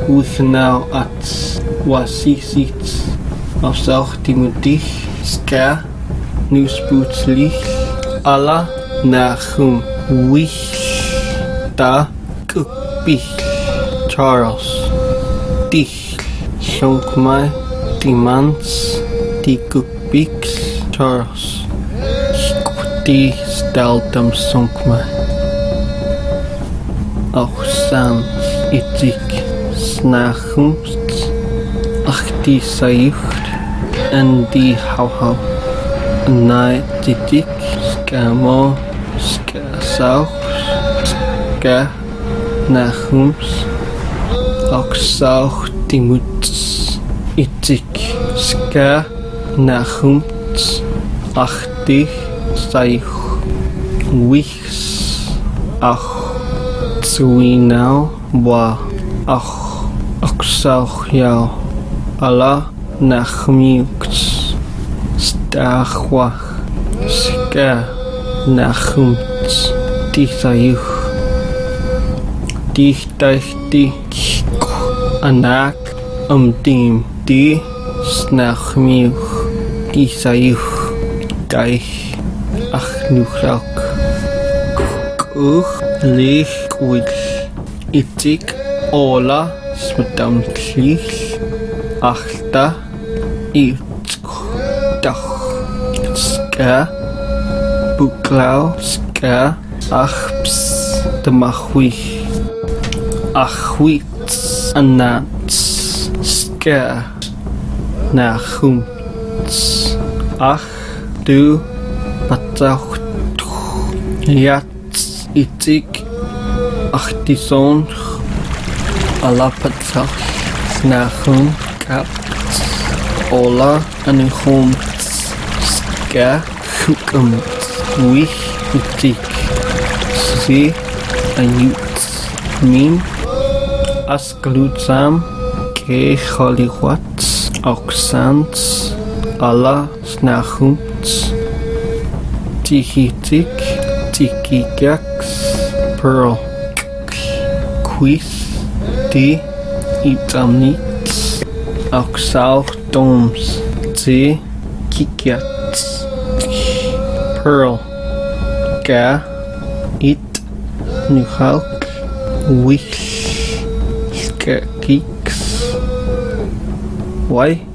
Uthnaw at wasisit als auch die mutig ska nusputslich alla nachum wich da kukbich Charles dich Shonkmai die mans die kukbich Charles die steltam sonkmai auch sans itik snachums ach die sayucht en die hauhau nai titik skamo ska saus ska nachums auch sauch die muts itik ska nachums ach die sayuch wichs ach Zwinau wa ach sauch jau alla nachmiuks stachwach ska nachumts tisayuch dichtachti anak tim di snachmiuch tisayuch gaich ach nuchrak kuch lich wil itik ola smedamtlich achta itsk dach ska buklau ska achps demachwich achwits anats ska nachumts ach du patach yats itik ach die zon alla patach nachum kap ola anichum ska hukum wich itik si ayut min asglutsam ke khaliwats oxans alla snachumts tihitik tikigax pearl quiz die itamnits oxauch doms te kikiats pearl ga it nuhalk wich ska kiks why